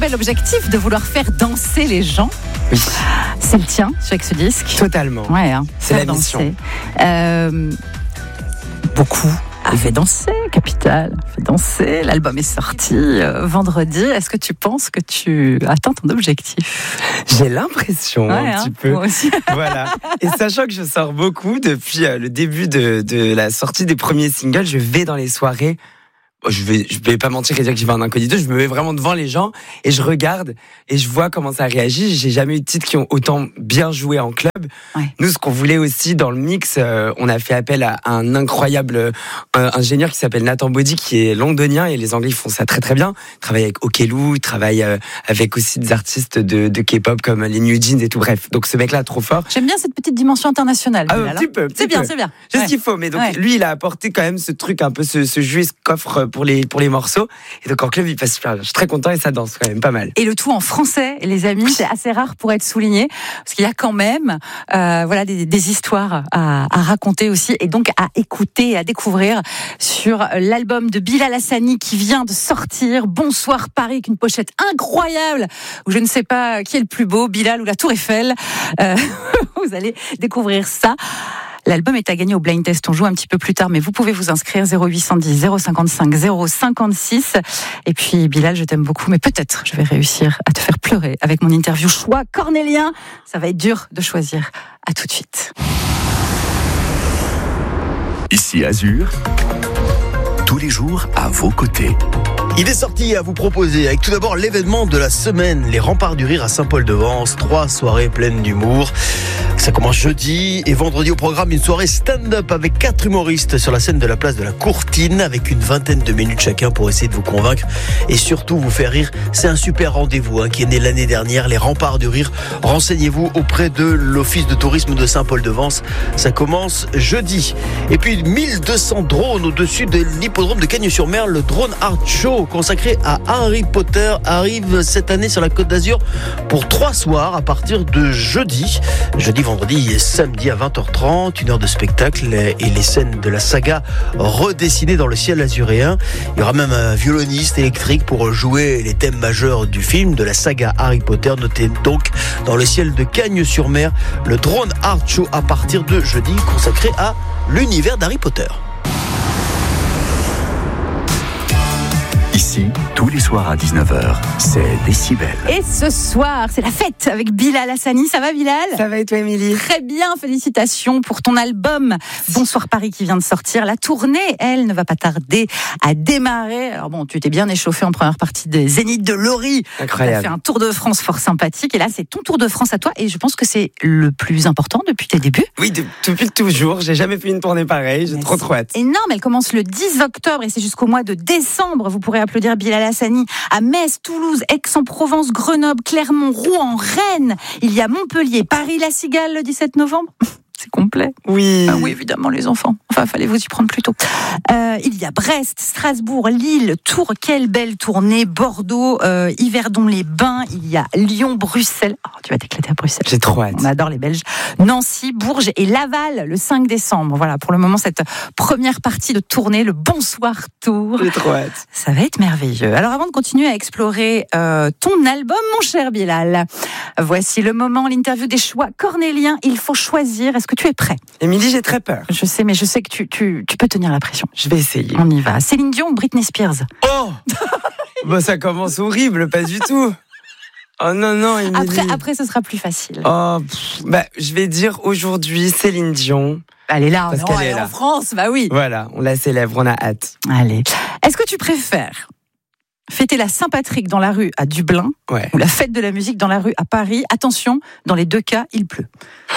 L'objectif de vouloir faire danser les gens, Oui. c'est le tien avec ce disque. Totalement. Ouais, C'est faire la mission. Beaucoup a fait danser, Capital a fait danser. L'album est sorti vendredi. Est-ce que tu penses que tu atteins ton objectif? J'ai l'impression un petit peu. Moi aussi. Voilà. Et sachant que je sors beaucoup depuis le début de la sortie des premiers singles, je vais dans les soirées. Je vais pas mentir et dire que j'y vais en incognito. Je me mets vraiment devant les gens et je regarde et je vois comment ça réagit. J'ai jamais eu de titres qui ont autant bien joué en club. Ouais. Nous, ce qu'on voulait aussi dans le mix, on a fait appel à un incroyable ingénieur qui s'appelle Nathan Body, qui est londonien, et les Anglais ils font ça très très bien. Il travaille avec Okelou, il travaille avec aussi des artistes de K-pop comme les New Jeans et tout. Bref, donc ce mec-là trop fort. J'aime bien cette petite dimension internationale. Ah, Bilal, un petit peu. C'est bien. Juste ce qu'il faut. Mais donc, Ouais. lui, il a apporté quand même ce truc, un peu ce jus et ce coffre pour les morceaux. Et donc, en club, il passe super bien. Je suis très content et ça danse quand même pas mal. Et le tout en français, les amis, c'est assez rare pour être souligné, parce qu'il y a quand même des histoires à raconter aussi, et donc à écouter et à découvrir sur l'album de Bilal Hassani qui vient de sortir, Bonsoir Paris, avec une pochette incroyable, où je ne sais pas qui est le plus beau, Bilal ou la Tour Eiffel. Vous allez découvrir ça. L'album est à gagner au Blind Test. On joue un petit peu plus tard, mais vous pouvez vous inscrire 0810 055 056. Et puis, Bilal, je t'aime beaucoup, mais peut-être je vais réussir à te faire pleurer avec mon interview choix cornélien. Ça va être dur de choisir. À tout de suite. Ici Azur, tous les jours à vos côtés. Il est sorti à vous proposer avec tout d'abord l'événement de la semaine, les Remparts du Rire à Saint-Paul-de-Vence, 3 soirées pleines d'humour. Ça commence jeudi et vendredi au programme, une soirée stand-up avec 4 humoristes sur la scène de la place de la Courtine, avec une vingtaine de minutes chacun pour essayer de vous convaincre et surtout vous faire rire. C'est un super rendez-vous qui est né l'année dernière, les Remparts du Rire. Renseignez-vous auprès de l'Office de tourisme de Saint-Paul-de-Vence. Ça commence jeudi. Et puis 1200 drones au-dessus de l'hippodrome de Cagnes-sur-Mer. Le Drone Art Show consacré à Harry Potter arrive cette année sur la Côte d'Azur pour 3 soirs à partir de jeudi, vendredi et samedi à 20h30, 1 heure de spectacle et les scènes de la saga redessinées dans le ciel azuréen. Il y aura même un violoniste électrique pour jouer les thèmes majeurs du film, de la saga Harry Potter. Notez donc dans le ciel de Cagnes-sur-Mer le Drone Art Show à partir de jeudi, consacré à l'univers d'Harry Potter. Ici, tous les soirs à 19h, c'est Décibel. Et ce soir, c'est la fête avec Bilal Hassani. Ça va, Bilal? Ça va et toi, Émilie? Très bien, félicitations pour ton album Bonsoir Paris qui vient de sortir. La tournée, elle, ne va pas tarder à démarrer. Alors bon, tu t'es bien échauffé en première partie des Zénith de Laurie. Incroyable. Tu as fait un tour de France fort sympathique. Et là, c'est ton tour de France à toi. Et je pense que c'est le plus important depuis tes débuts. Oui, depuis toujours. J'ai jamais fait une tournée pareille. J'ai trop hâte. Énorme, elle commence le 10 octobre et c'est jusqu'au mois de décembre. Vous pourrez applaudir Bilal Hassani à Metz, Toulouse, Aix-en-Provence, Grenoble, Clermont, Rouen, Rennes. Il y a Montpellier, Paris-la-Cigale le 17 novembre. C'est complet. Oui. Ah oui, évidemment, les enfants. Enfin, fallait vous y prendre plus tôt. Il y a Brest, Strasbourg, Lille, Tours. Quelle belle tournée. Bordeaux, Yverdon-les-Bains. Il y a Lyon, Bruxelles. Oh, tu vas t'éclater à Bruxelles. J'ai trop hâte. On adore les Belges. Nancy, Bourges et Laval le 5 décembre. Voilà, pour le moment, cette première partie de tournée, le Bonsoir Tour. J'ai trop hâte. Ça va être merveilleux. Alors, avant de continuer à explorer ton album, mon cher Bilal, voici le moment, l'interview des choix cornéliens. Il faut choisir. Est-ce que tu es prêt? Émilie, j'ai très peur. Je sais, mais je sais que tu peux tenir la pression. Je vais essayer. On y va. Céline Dion, Britney Spears. Oh bah, ça commence horrible, pas du tout. Oh non, Émilie. Après, ce sera plus facile. Oh, je vais dire aujourd'hui Céline Dion. Elle est là, Parce non, qu'elle elle est est là. en France, bah oui. Voilà, on la célèbre, on a hâte. Allez. Est-ce que tu préfères fêter la Saint-Patrick dans la rue à Dublin Ouais. ou la fête de la musique dans la rue à Paris? Attention, dans les deux cas, il pleut.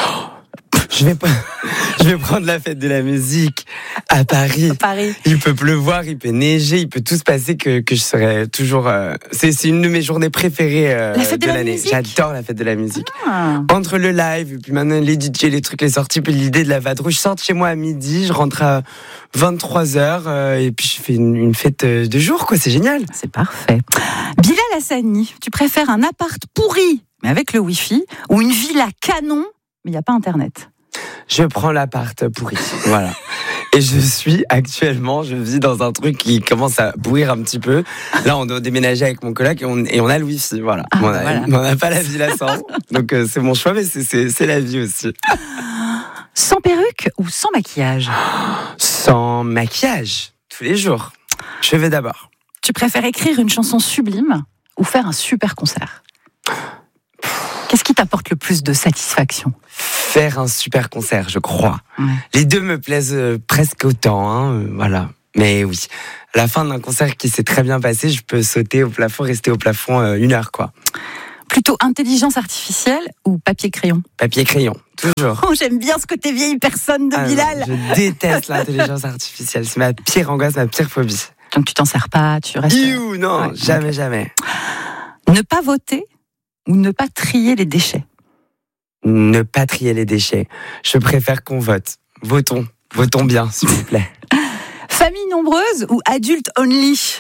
Je vais prendre la fête de la musique à Paris. Paris. Il peut pleuvoir, il peut neiger, il peut tout se passer que je serai toujours... C'est une de mes journées préférées fête de de la l'année. musique. J'adore la fête de la musique. Ah. Entre le live, et puis maintenant les DJ, les trucs, les sorties, puis l'idée de la vadrouille. Je sors de chez moi à midi, je rentre à 23h, et puis je fais une fête de jour, quoi. C'est génial. C'est parfait. Bilal Hassani, tu préfères un appart pourri, mais avec le Wi-Fi, ou une villa canon, mais il n'y a pas Internet? Je prends l'appart pourri. Voilà. Et je vis dans un truc qui commence à bouillir un petit peu. Là, on doit déménager avec mon coloc et on a le wifi, voilà. Ah, On n'a pas la villa sans. Donc c'est mon choix, mais c'est la vie aussi. Sans perruque ou sans maquillage? Sans maquillage, tous les jours. Je vais d'abord. Tu préfères écrire une chanson sublime ou faire un super concert? Qu'est-ce qui t'apporte le plus de satisfaction? Faire un super concert, je crois. Ouais. Les deux me plaisent presque autant, hein, voilà. Mais oui, à la fin d'un concert qui s'est très bien passé, je peux sauter au plafond, rester au plafond 1 heure, quoi. Plutôt intelligence artificielle ou papier-crayon? Papier-crayon, toujours. Oh, j'aime bien ce côté vieille personne de Bilal. Je déteste l'intelligence artificielle, c'est ma pire angoisse, ma pire phobie. Donc tu t'en sers pas, tu restes... Non, Ouais, jamais. Ne pas voter ou ne pas trier les déchets? Ne pas trier les déchets. Je préfère qu'on vote. Votons bien, s'il vous plaît. Famille nombreuse ou adulte only?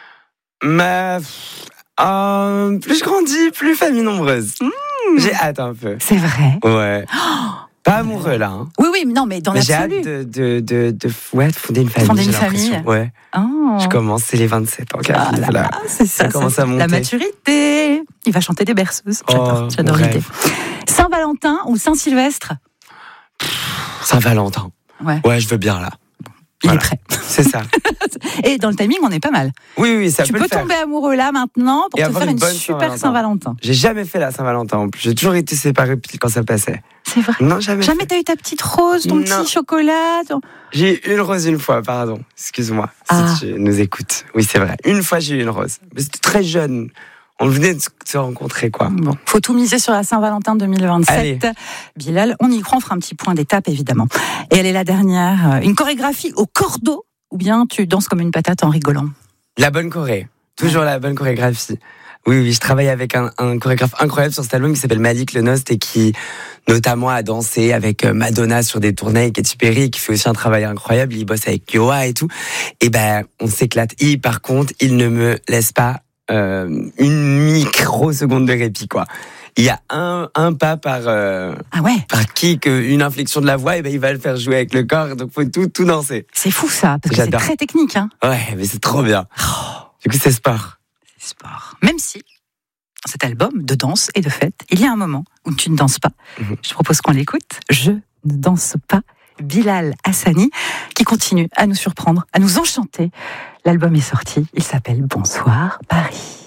Plus je grandis, plus famille nombreuse. J'ai hâte un peu. C'est vrai. Ouais. Pas amoureux là. Hein. Oui, mais non, mais dans Mais j'ai l'absolu. hâte de fonder une famille. Fonder une j'ai l'impression. famille. Ouais. Oh. Je commence, c'est les 27 ans qui arrivent là. C'est ça commence à monter. La maturité. Il va chanter des berceuses. J'adore mon l'idée. rêve. Saint-Valentin ou Saint-Sylvestre? Saint-Valentin. Ouais. Je veux bien là. Il Voilà. est prêt. C'est ça. Et dans le timing, on est pas mal. Oui, ça Tu peut peux le faire. tomber amoureux là maintenant pour Et te avoir faire une une bonne super Saint-Valentin. Saint-Valentin. J'ai jamais fait la Saint-Valentin en plus. J'ai toujours été séparé pile quand ça passait. C'est vrai. Non, jamais. Jamais t'as eu ta petite rose, ton Non. petit chocolat. J'ai eu une rose une fois, pardon. Excuse-moi Ah. si tu nous écoutes. Oui, c'est vrai. Une fois, j'ai eu une rose. Mais c'était très jeune. On venait de se rencontrer, quoi. Bon, faut tout miser sur la Saint-Valentin 2027. Allez. Bilal, on y croit, on fera un petit point d'étape évidemment. Et elle est la dernière. Une chorégraphie au cordeau ou bien tu danses comme une patate en rigolant? La bonne choré. Toujours la bonne chorégraphie. Oui, je travaille avec un chorégraphe incroyable sur cet album qui s'appelle Malik Lenost et qui, notamment, a dansé avec Madonna sur des tournées, et Katy Perry, qui fait aussi un travail incroyable. Il bosse avec Yoa et tout. Et on s'éclate. Et par contre, il ne me laisse pas une microseconde de répit, quoi. Il y a un pas par Ah ouais, kick, une inflexion de la voix, et il va le faire jouer avec le corps, donc faut tout danser. c'est fou ça, parce que c'est J'adore. très technique. Hein. Ouais, mais c'est trop bien. Du coup, c'est sport. C'est sport. Même si, dans cet album de danse et de fête, il y a un moment où tu ne danses pas. Je propose qu'on l'écoute. Je ne danse pas. Bilal Hassani, qui continue à nous surprendre, à nous enchanter. L'album est sorti, il s'appelle Bonsoir Paris.